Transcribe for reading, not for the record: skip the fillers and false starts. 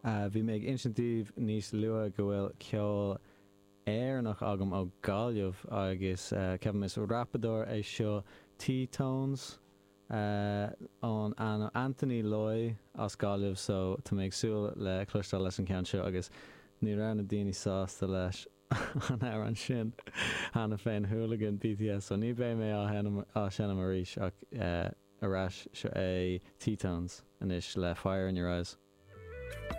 Bhí méid instantíomh níos lua go bhfuil ceol éarnach agam ó gáilmh agus ceapan is rapador é seo T-Tones an Anthony Loy as gáilmh so tá méid súil le clúisteáil leis an ceann seo agus ní raibh na daoine sásta leis an air an sin hána féin hooligan BTS so ní bé mé á sinna mar ríis ach arás seo é T-Tones inis le Fire in Your Eyes.